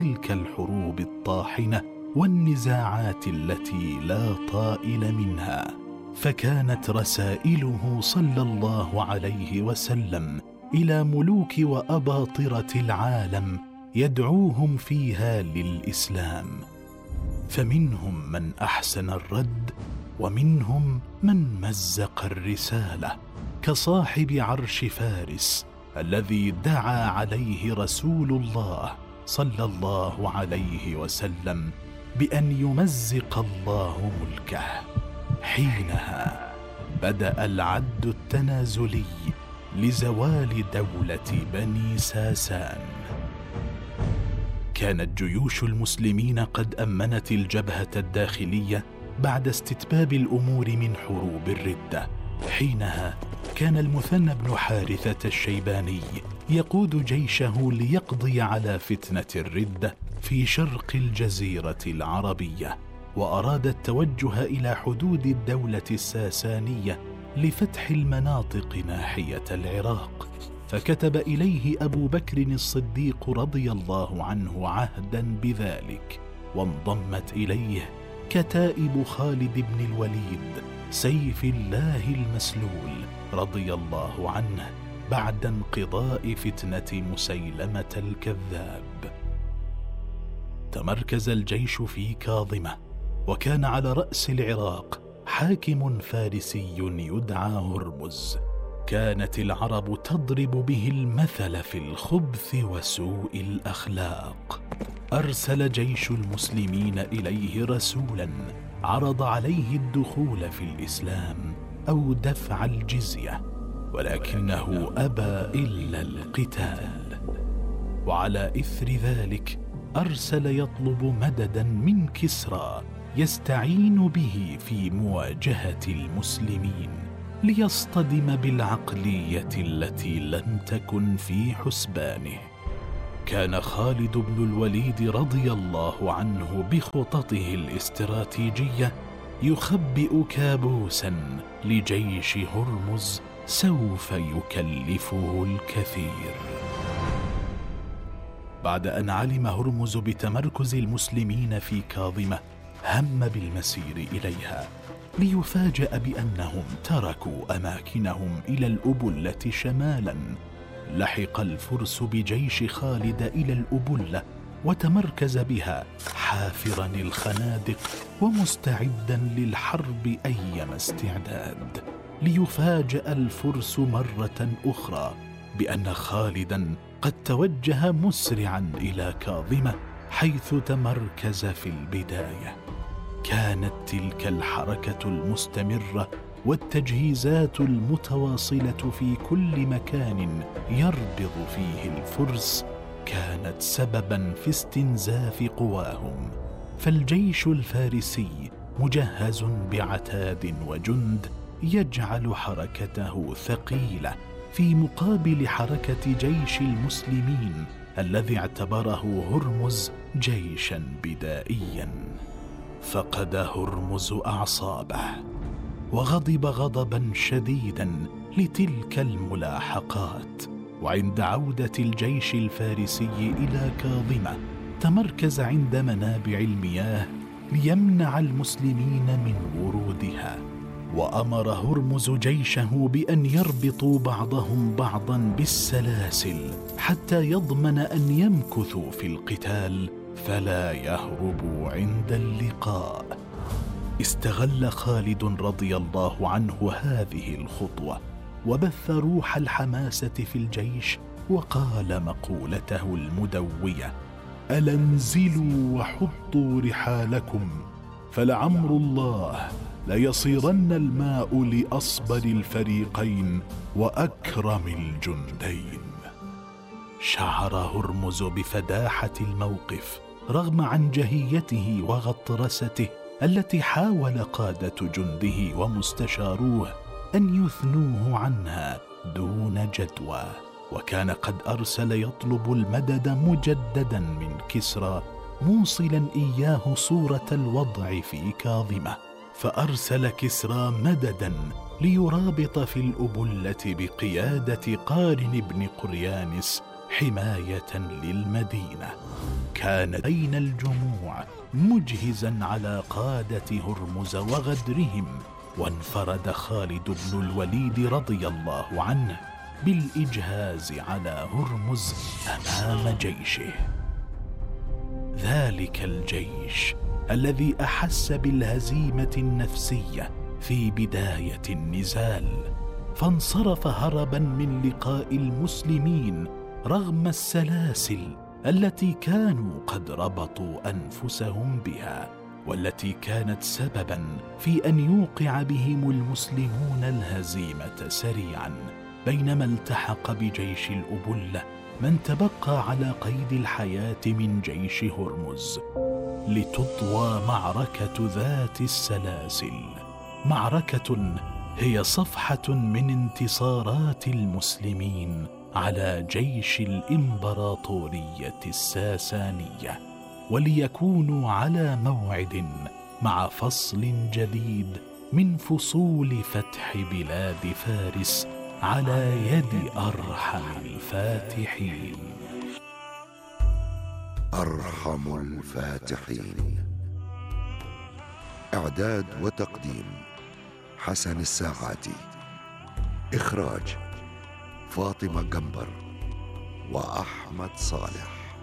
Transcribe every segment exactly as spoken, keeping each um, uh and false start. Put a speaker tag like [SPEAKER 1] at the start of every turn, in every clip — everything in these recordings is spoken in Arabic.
[SPEAKER 1] تلك الحروب الطاحنة والنزاعات التي لا طائل منها. فكانت رسائله صلى الله عليه وسلم إلى ملوك وأباطرة العالم يدعوهم فيها للإسلام، فمنهم من أحسن الرد ومنهم من مزق الرسالة، كصاحب عرش فارس الذي دعا عليه رسول الله صلى الله عليه وسلم بأن يمزق الله ملكه. حينها بدأ العد التنازلي لزوال دولة بني ساسان. كانت جيوش المسلمين قد أمنت الجبهة الداخلية بعد استتباب الأمور من حروب الردة. حينها كان المثنى بن حارثة الشيباني يقود جيشه ليقضي على فتنة الردة في شرق الجزيرة العربية، وأراد التوجه إلى حدود الدولة الساسانية لفتح المناطق ناحية العراق، فكتب إليه أبو بكر الصديق رضي الله عنه عهدا بذلك، وانضمت إليه كتائب خالد بن الوليد سيف الله المسلول رضي الله عنه بعد انقضاء فتنة مسيلمة الكذاب. تمركز الجيش في كاظمة، وكان على رأس العراق حاكم فارسي يدعى هرمز. كانت العرب تضرب به المثل في الخبث وسوء الأخلاق. أرسل جيش المسلمين إليه رسولا عرض عليه الدخول في الإسلام أو دفع الجزية، ولكنه أبى إلا القتال. وعلى إثر ذلك أرسل يطلب مددا من كسرى يستعين به في مواجهة المسلمين، ليصطدم بالعقلية التي لم تكن في حسبانه. كان خالد بن الوليد رضي الله عنه بخططه الاستراتيجية يخبئ كابوسا لجيش هرمز سوف يكلفه الكثير. بعد أن علم هرمز بتمركز المسلمين في كاظمة هم بالمسير إليها، ليفاجأ بأنهم تركوا أماكنهم إلى الأبلة شمالا. لحق الفرس بجيش خالد إلى الأبلة وتمركز بها حافرا الخنادق ومستعدا للحرب أيما استعداد. ليفاجأ الفرس مرة أخرى بأن خالدا قد توجه مسرعا إلى كاظمة حيث تمركز في البداية. كانت تلك الحركة المستمرة والتجهيزات المتواصلة في كل مكان يربض فيه الفرس كانت سببا في استنزاف قواهم، فالجيش الفارسي مجهز بعتاد وجند يجعل حركته ثقيلة في مقابل حركة جيش المسلمين الذي اعتبره هرمز جيشا بدائيا. فقد هرمز أعصابه وغضب غضبا شديدا لتلك الملاحقات، وعند عودة الجيش الفارسي إلى كاظمة تمركز عند منابع المياه ليمنع المسلمين من ورودها. وأمر هرمز جيشه بأن يربطوا بعضهم بعضا بالسلاسل حتى يضمن أن يمكثوا في القتال فلا يهربوا عند اللقاء. استغل خالد رضي الله عنه هذه الخطوة وبث روح الحماسة في الجيش، وقال مقولته المدوية: ألا انزلوا وحطوا رحالكم، فلعمر الله ليصيرن الماء لأصبر الفريقين وأكرم الجندين. شعر هرمز بفداحة الموقف رغم عنجهيته وغطرسته التي حاول قادة جنده ومستشاروه أن يثنوه عنها دون جدوى. وكان قد أرسل يطلب المدد مجددا من كسرى موصلا إياه صورة الوضع في كاظمة، فأرسل كسرى مددا ليرابط في الأبلة بقيادة قارن بن قريانس حماية للمدينة. كان بين الجموع مجهزا على قادة هرمز وغدرهم، وانفرد خالد بن الوليد رضي الله عنه بالإجهاز على هرمز أمام جيشه. ذلك الجيش الذي أحس بالهزيمة النفسية في بداية النزال، فانصرف هربا من لقاء المسلمين رغم السلاسل التي كانوا قد ربطوا أنفسهم بها، والتي كانت سببا في أن يوقع بهم المسلمون الهزيمة سريعا، بينما التحق بجيش الأبلة من تبقى على قيد الحياة من جيش هرمز، لتطوى معركة ذات السلاسل، معركة هي صفحة من انتصارات المسلمين على جيش الإمبراطورية الساسانية، وليكونوا على موعد مع فصل جديد من فصول فتح بلاد فارس على يد أرحم الفاتحين.
[SPEAKER 2] أرحم الفاتحين. إعداد وتقديم حسن الساعاتي. إخراج فاطمة جنبر وأحمد صالح.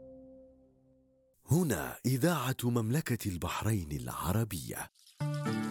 [SPEAKER 3] هنا إذاعة مملكة البحرين العربية.